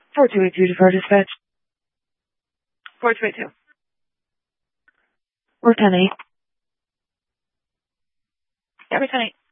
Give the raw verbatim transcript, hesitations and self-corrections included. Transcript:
four two eight two to Fire Dispatch. four two eight two. We're ten eight. Yeah, we're ten eight.